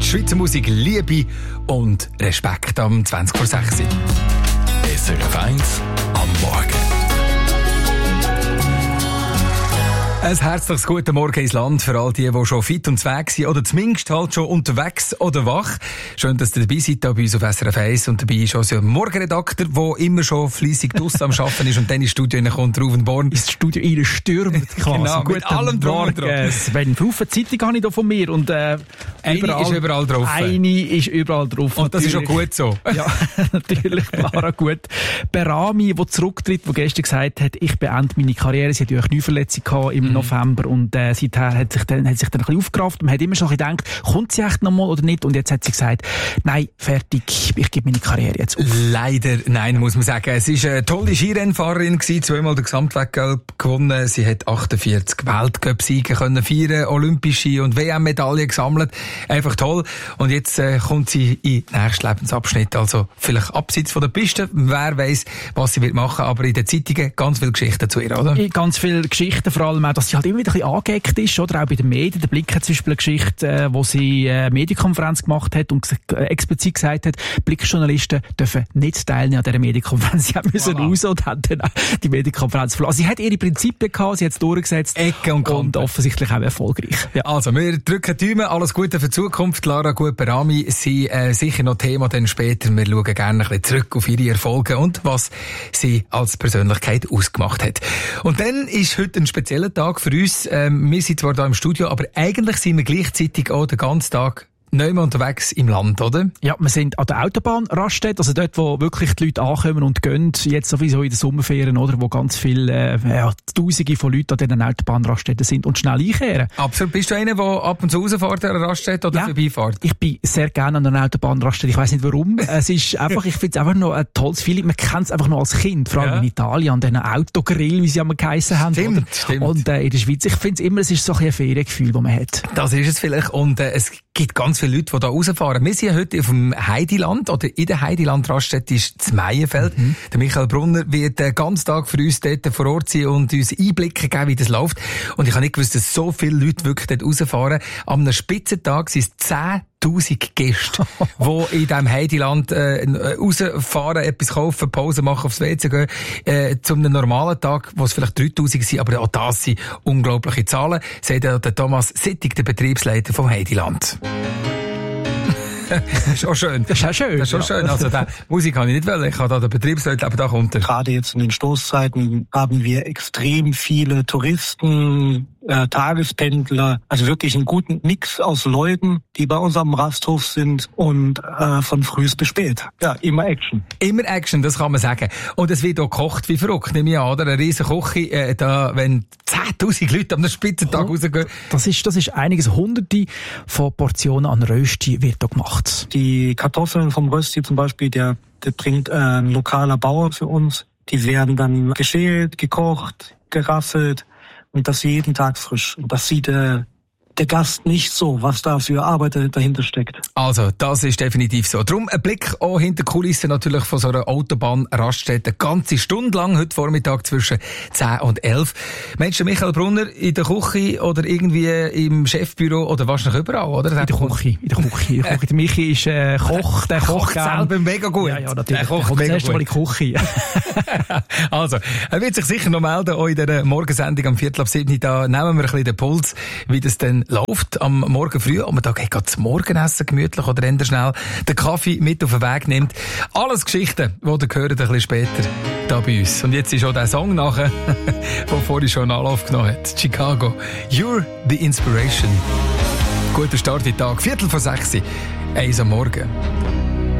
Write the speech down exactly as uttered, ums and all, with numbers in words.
Schweizer Musik, Liebe und Respekt am zwanzig vor sechs. S R F eins am Morgen. Ein herzliches guten Morgen ins Land für all die, die schon fit und weg sind oder zumindest halt schon unterwegs oder wach. Schön, dass ihr dabei seid hier bei uns auf S R F eins und dabei ist unser Morgenredakteur, der immer schon fleissig draussen am Arbeiten ist und dann ins Studio kommt, rauf und born. Ins Studio rein stürmt quasi. Genau, mit allem drum und dran. Sven, Haufen Zeitung habe ich hier von mir und äh, eine überall, ist überall drauf. Eine ist überall drauf. Und das natürlich. Ist auch gut so. Ja, natürlich, Clara, gut. Berami, der zurücktritt, der gestern gesagt hat, ich beende meine Karriere. Sie hatte ja eine Knieverletzung gehabt im November und äh, seither hat sich dann, hat sich dann ein bisschen aufgerafft. Man hat immer schon gedacht, kommt sie echt nochmal oder nicht? Und jetzt hat sie gesagt, nein, fertig, ich gebe meine Karriere jetzt auf. Leider nein, muss man sagen. Es war eine tolle Skirennfahrerin gewesen, zweimal den Gesamtweltcup gewonnen. Sie hat achtundvierzig Weltcup-Siege können feiern, olympische und W M-Medaillen gesammelt. Einfach toll. Und jetzt äh, kommt sie in den nächsten Lebensabschnitt. Also vielleicht abseits von der Piste. Wer weiss, was sie wird machen. Aber in den Zeitungen ganz viele Geschichten zu ihr, oder? Ganz viele Geschichten, vor allem auch, dass sie halt immer wieder ein bisschen angeeckt ist, oder auch bei den Medien. Der Blick hat zum Beispiel eine Geschichte, äh, wo sie eine Medienkonferenz gemacht hat und äh, explizit gesagt hat, Blickjournalisten dürfen nicht teilnehmen an dieser Medienkonferenz. Sie müssen voilà. raus und haben dann auch die Medienkonferenz verlassen. Sie hat ihre Prinzipien gehabt, sie hat es durchgesetzt. Ecke und, und offensichtlich auch erfolgreich. Ja. Also, wir drücken die Daumen, alles Gute für die Zukunft. Lara Gut-Berami, sie äh, sicher noch Thema dann später. Wir schauen gerne ein bisschen zurück auf ihre Erfolge und was sie als Persönlichkeit ausgemacht hat. Und dann ist heute ein spezieller Tag für uns. Ähm, wir sind zwar da im Studio, aber eigentlich sind wir gleichzeitig auch den ganzen Tag neu unterwegs im Land, oder? Ja, wir sind an der Autobahnraststätte, also dort, wo wirklich die Leute ankommen und gehen, jetzt sowieso in den Sommerferien, oder, wo ganz viele, äh, ja, Tausende von Leuten an diesen Autobahnraststätten sind und schnell einkehren. Absolut. Bist du einer, der ab und zu rausfährt an einer Raststätte oder ja, vorbeifährt? Ich bin sehr gerne an einer Autobahnraststätte. Ich weiss nicht warum. Es ist einfach, ich finde es einfach noch ein tolles Feeling. Man kennt es einfach noch als Kind, vor allem ja. in Italien, an diesen Autogrill, wie sie einmal geheissen haben. Stimmt, oder? stimmt. Und äh, in der Schweiz, ich finde es immer, es ist so ein, ein Feriengefühl, das man hat. Das ist es vielleicht. Und äh, es gibt ganz viele Leute, die da rausfahren. Wir sind heute auf dem Heidiland, oder in der Heidiland-Raststätte ist das Meienfeld. Mhm. Der Michael Brunner wird den ganzen Tag für uns dort vor Ort sein und uns Einblicke geben, wie das läuft. Und ich habe nicht gewusst, dass so viele Leute wirklich dort rausfahren. Am einem Spitzentag sind es zehntausend Gäste, die in diesem Heidiland äh, rausfahren, etwas kaufen, Pause machen, aufs W C gehen. Äh, zu einem normalen Tag, wo es vielleicht dreitausend sind, aber auch das sind unglaubliche Zahlen, sagt der Thomas Sittig, der Betriebsleiter vom Heidiland. Das ist auch schön. Das ist auch schön. Das ist auch schön. Also, die Musik kann ich nicht wollen. Ich habe da den Betriebsleute, aber da kommt er. Gerade jetzt in den Stoßzeiten haben wir extrem viele Touristen, äh, Tagespendler, also wirklich einen guten Mix aus Leuten, die bei uns am Rasthof sind und äh, von früh bis spät. Ja, immer Action. Immer Action, das kann man sagen. Und es wird auch gekocht wie verrückt, nehme ich an, oder? Eine riesen Küche, äh, da, wenn zehntausend Leute am Spitzentag oh, rausgehen. Das ist, das ist einiges, hunderte von Portionen an Rösti wird da gemacht. Die Kartoffeln vom Rösti zum Beispiel, der, der bringt äh, ein lokaler Bauer für uns. Die werden dann geschält, gekocht, geraffelt und das jeden Tag frisch. Und das sieht äh, der Gast nicht so, was da für Arbeit dahinter steckt. Also, das ist definitiv so. Darum ein Blick auch hinter Kulissen natürlich von so einer Autobahnraststätte. Eine ganze Stunde lang, heute Vormittag zwischen zehn und elf. Meinst du Michael Brunner in der Küche oder irgendwie im Chefbüro oder wahrscheinlich überall, oder? In der Küche. In der Küche. In der Küche. Der Michi ist äh, Koch, der, der kocht selber mega gut. Ja, ja, natürlich. Der kocht der mega das erste Mal in die Küche. Also, er wird sich sicher noch melden, auch in dieser Morgensendung am Viertel ab sieben. Da nehmen wir ein bisschen den Puls, wie das dann läuft am Morgen früh, ob man da geht das Morgenessen gemütlich oder eher schnell den Kaffee mit auf den Weg nimmt. Alles Geschichten, die ihr hört ein bisschen später da bei uns. Und jetzt ist auch der Song nachher, der vorhin schon Anlauf genommen hat. Chicago. You're the Inspiration. Guter Start in den Tag. Viertel vor sechs. Eins am Morgen.